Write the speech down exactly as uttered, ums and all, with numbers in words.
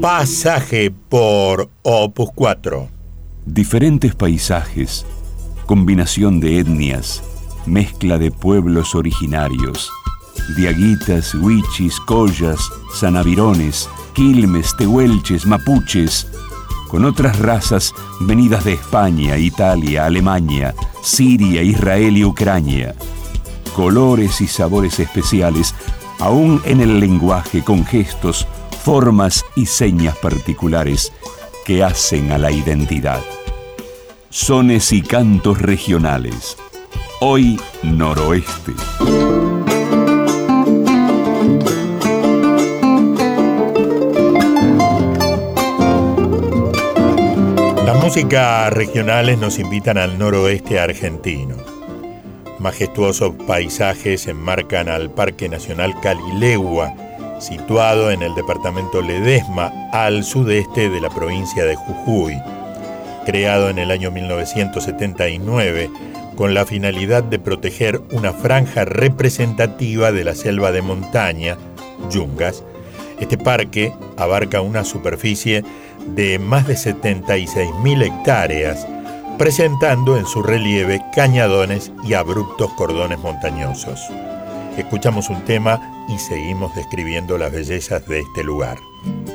Pasaje por Opus cuatro. Diferentes paisajes, combinación de etnias, mezcla de pueblos originarios, diaguitas, huichis, collas, sanavirones, quilmes, tehuelches, mapuches, con otras razas venidas de España, Italia, Alemania, Siria, Israel y Ucrania. Colores y sabores especiales, aún en el lenguaje, con gestos, formas y señas particulares que hacen a la identidad. Sones y cantos regionales. Hoy Noroeste. Las músicas regionales nos invitan al noroeste argentino. Majestuosos paisajes enmarcan al Parque Nacional Calilegua, situado en el departamento Ledesma, al sudeste de la provincia de Jujuy. Creado en el año mil novecientos setenta y nueve con la finalidad de proteger una franja representativa de la selva de montaña, Yungas, este parque abarca una superficie de más de setenta y seis mil hectáreas, presentando en su relieve cañadones y abruptos cordones montañosos. Escuchamos un tema y seguimos describiendo las bellezas de este lugar.